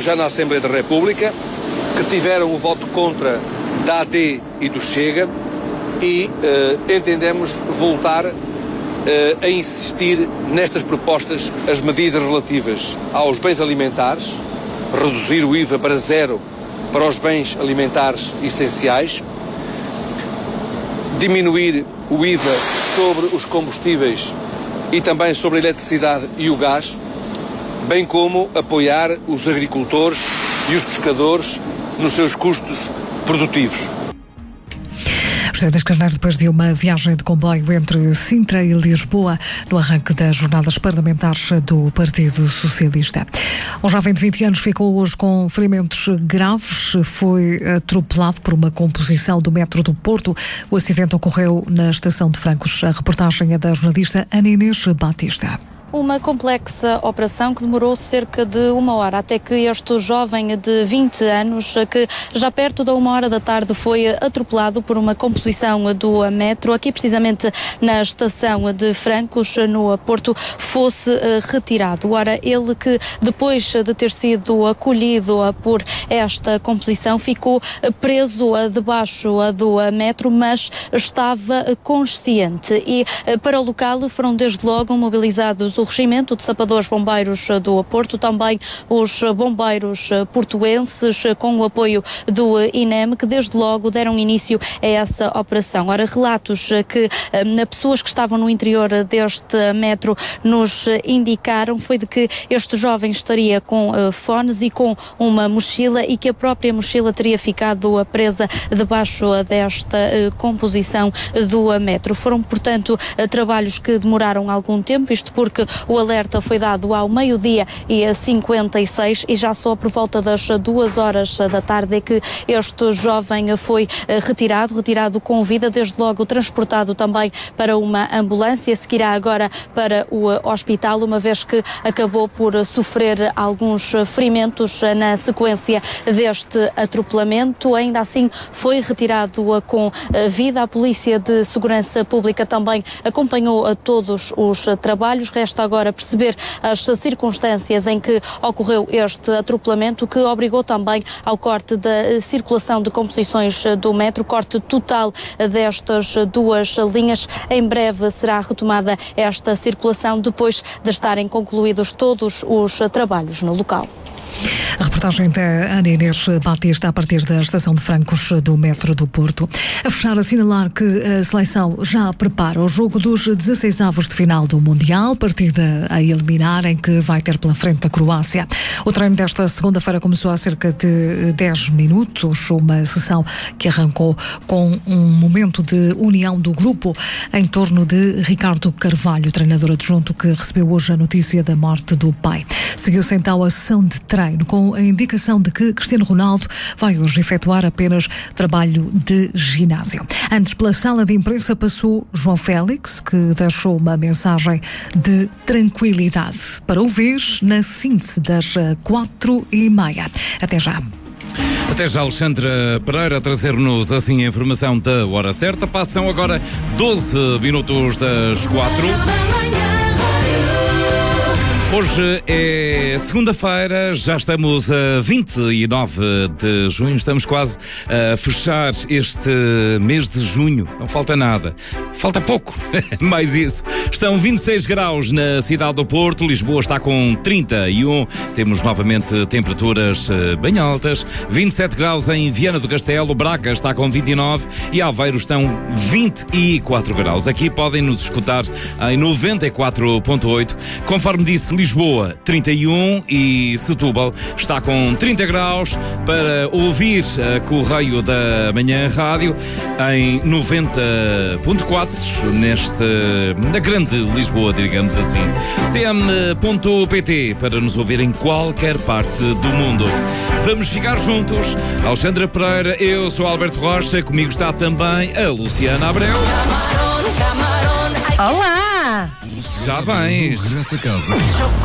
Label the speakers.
Speaker 1: tivemos já na Assembleia da República, que tiveram o voto contra da AD e do Chega, e entendemos voltar a insistir nestas propostas, as medidas relativas aos bens alimentares, reduzir o IVA para zero para os bens alimentares essenciais, diminuir o IVA sobre os combustíveis e também sobre a eletricidade e o gás, bem como apoiar os agricultores e os pescadores nos seus custos produtivos.
Speaker 2: José das Carneiras, depois de uma viagem de comboio entre Sintra e Lisboa, no arranque das jornadas parlamentares do Partido Socialista. Um jovem de 20 anos ficou hoje com ferimentos graves. Foi atropelado por uma composição do metro do Porto. O acidente ocorreu na estação de Francos. A reportagem é da jornalista Ana Inês Batista.
Speaker 3: Uma complexa operação que demorou cerca de 1 hora, até que este jovem de 20 anos, que já perto da 1 hora da tarde foi atropelado por uma composição do metro, aqui precisamente na estação de Francos, no Porto, fosse retirado. Ora, ele que depois de ter sido acolhido por esta composição, ficou preso debaixo do metro, mas estava consciente. E para o local foram desde logo mobilizados o Regimento de Sapadores Bombeiros do Porto, também os bombeiros portuenses, com o apoio do INEM, que desde logo deram início a essa operação. Ora, relatos que pessoas que estavam no interior deste metro nos indicaram foi de que este jovem estaria com fones e com uma mochila, e que a própria mochila teria ficado presa debaixo desta composição do metro. Foram, portanto, trabalhos que demoraram algum tempo, isto porque o alerta foi dado ao 12h56 e já só por volta das 2 horas da tarde é que este jovem foi retirado com vida, desde logo transportado também para uma ambulância, seguirá agora para o hospital, uma vez que acabou por sofrer alguns ferimentos na sequência deste atropelamento. Ainda assim foi retirado com vida. A Polícia de Segurança Pública também acompanhou todos os trabalhos. Resta agora perceber as circunstâncias em que ocorreu este atropelamento, que obrigou também ao corte da circulação de composições do metro, corte total destas duas linhas. Em breve será retomada esta circulação, depois de estarem concluídos todos os trabalhos no local.
Speaker 2: A reportagem da Ana Inês Batista, a partir da estação de Francos do metro do Porto. A fechar, assinalar que a seleção já prepara o jogo dos 16avos de final do Mundial, partida a eliminar, em que vai ter pela frente a Croácia. O treino desta segunda-feira começou há cerca de 10 minutos, uma sessão que arrancou com um momento de união do grupo em torno de Ricardo Carvalho, treinador adjunto, que recebeu hoje a notícia da morte do pai. Seguiu-se então a sessão de treino, com a indicação de que Cristiano Ronaldo vai hoje efetuar apenas trabalho de ginásio. Antes, pela sala de imprensa, passou João Félix, que deixou uma mensagem de tranquilidade para ouvir na síntese das 4h30. Até já.
Speaker 4: Até já, Alexandra Pereira, a trazer-nos assim a informação da hora certa. Passam agora 12 minutos das 4. Hoje é segunda-feira, já estamos a 29 de junho, estamos quase a fechar este mês de junho, não falta nada, falta pouco, mais isso. Estão 26 graus na cidade do Porto, Lisboa está com 31, temos novamente temperaturas bem altas, 27 graus em Viana do Castelo, Braga está com 29 e Aveiro estão 24 graus. Aqui podem nos escutar em 94.8, conforme disse, Lisboa 31 e Setúbal está com 30 graus. Para ouvir a Correio da Manhã Rádio em 90.4 na grande Lisboa, digamos assim. cm.pt para nos ouvir em qualquer parte do mundo. Vamos ficar juntos. Alexandra Pereira, eu sou Alberto Rocha, comigo está também a Luciana Abreu.
Speaker 5: Olá!
Speaker 4: Já vens.
Speaker 5: Regressa a casa.